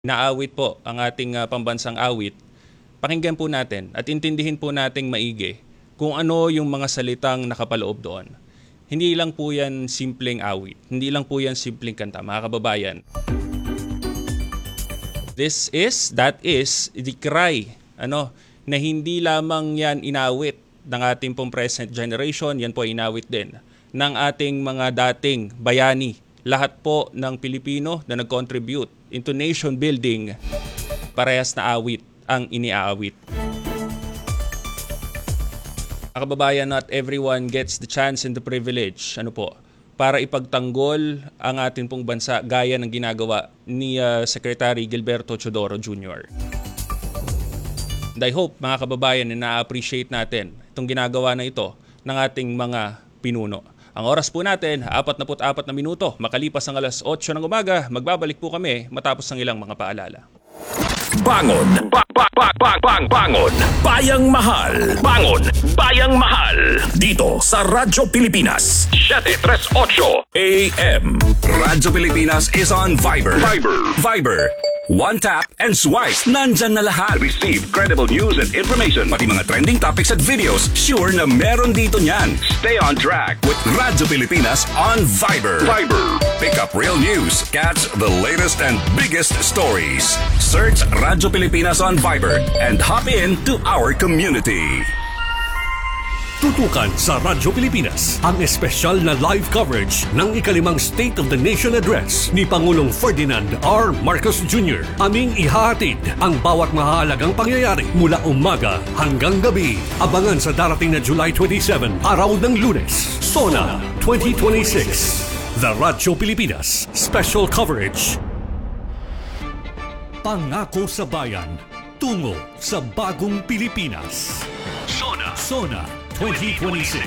Naawit po ang ating pambansang awit, pakinggan po natin at intindihin po nating maigi kung ano yung mga salitang nakapaloob doon. Hindi lang po yan simpleng awit, hindi lang po yan simpleng kanta, mga kababayan. That is the cry, na hindi lamang yan inawit ng ating pong present generation, yan po inawit din ng ating mga dating bayani. Lahat po ng Pilipino na nag-contribute into nation building, parehas na awit ang iniaawit. Kababayan, not everyone gets the chance and the privilege para ipagtanggol ang ating pong bansa gaya ng ginagawa ni Secretary Gilberto Teodoro Jr. And I hope, mga kababayan, na na-appreciate natin itong ginagawa na ito ng ating mga pinuno. Ang oras po natin, 44 na minuto. Makalipas ang alas 8 ng umaga, magbabalik po kami matapos ng ilang mga paalala. Bangon! Bangon! Bayang Mahal! Bangon! Bayang Mahal! Dito sa Radyo Pilipinas 738 AM. Radyo Pilipinas is on Viber. One tap and swipe. Nandyan na lahat. Receive credible news and information. Pati mga trending topics at videos. Sure na meron dito niyan. Stay on track with Radyo Pilipinas on Viber. Pick up real news. Catch the latest and biggest stories. Search Radyo Pilipinas on Viber and hop in to our community. Tutukan sa Radyo Pilipinas ang espesyal na live coverage ng ikalimang State of the Nation Address ni Pangulong Ferdinand R. Marcos Jr. Aming ihahatid ang bawat mahalagang pangyayari mula umaga hanggang gabi. Abangan sa darating na July 27, araw ng Lunes, SONA 2026. The Radyo Pilipinas Special Coverage. Pangako sa Bayan, tungo sa bagong Pilipinas. SONA 2026.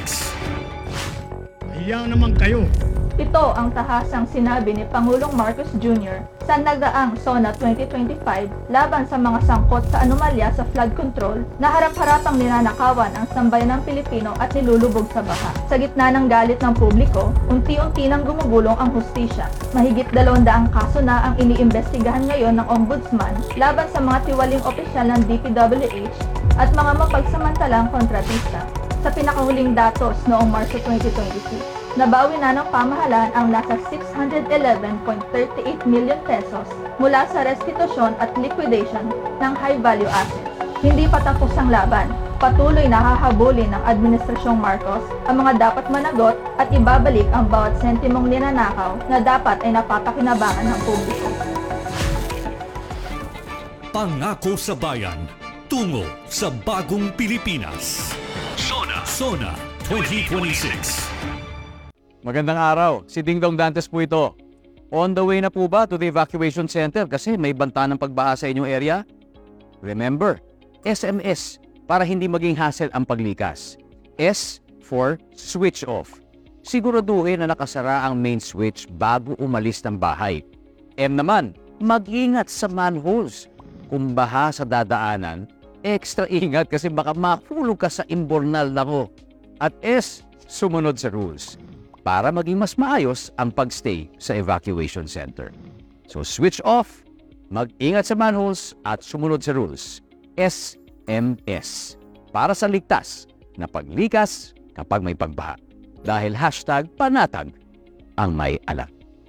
Ayaw naman kayo. Ito ang tahasang sinabi ni Pangulong Marcos Jr. sa nagdaang SONA 2025 laban sa mga sangkot sa anomalya sa flood control na harap-harapang ninanakawan ang sambayanang Pilipino at nilulubog sa baha. Sa gitna ng galit ng publiko, unti-unti nang gumugulong ang hustisya. Mahigit 200 kaso na ang iniimbestigahan ngayon ng Ombudsman laban sa mga tiwaling opisyal ng DPWH at mga mapagsamantalang kontratista. Sa pinakahuling datos noong Marso 2026, nabawi na ng pamahalaan ang nasa 611.38 million pesos mula sa restitusyon at liquidation ng high-value assets. Hindi pa tapos ang laban. Patuloy na hahabulin ng Administrasyong Marcos ang mga dapat managot at ibabalik ang bawat sentimong ninanakaw na dapat ay napapakinabangan ng publiko. Pangako sa Bayan, tungo sa bagong Pilipinas. SONA 2026. Magandang araw. Si Dingdong Dantes po ito. On the way na po ba to the evacuation center kasi may banta ng pagbaha sa inyong area? Remember, SMS para hindi maging hassle ang paglikas. S for switch off. Siguraduhin na nakasara ang main switch bago umalis ng bahay. M naman, mag-ingat sa manholes. Kung baha sa dadaanan, extra ingat kasi baka mahulog ka sa imbornal na mo. At S, sumunod sa rules para maging mas maayos ang pagstay sa evacuation center. So switch off, mag-ingat sa manholes at sumunod sa rules. SMS para sa ligtas na paglikas kapag may pagbaha. Dahil #panatag ang may alam.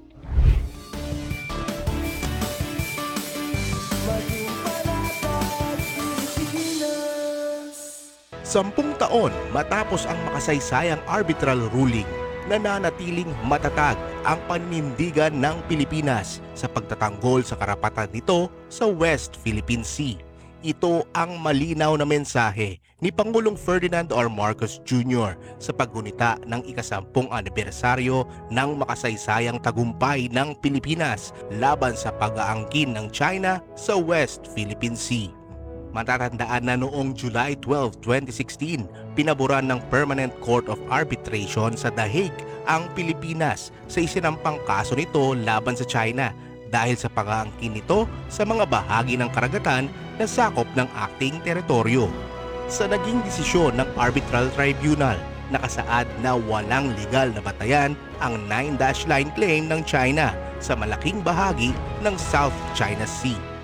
Sampung taon matapos ang makasaysayang arbitral ruling, nananatiling matatag ang paninindigan ng Pilipinas sa pagtatanggol sa karapatan nito sa West Philippine Sea. Ito ang malinaw na mensahe ni Pangulong Ferdinand R. Marcos Jr. sa paggunita ng ika-10 anibersaryo ng makasaysayang tagumpay ng Pilipinas laban sa pag-aangkin ng China sa West Philippine Sea. Matatandaan na noong July 12, 2016, pinaboran ng Permanent Court of Arbitration sa The Hague ang Pilipinas sa isinampang kaso nito laban sa China dahil sa pag-aangkin nito sa mga bahagi ng karagatan na sakop ng ating teritoryo. Sa naging desisyon ng Arbitral Tribunal, nakasaad na walang legal na batayan ang 9-dash line claim ng China sa malaking bahagi ng South China Sea.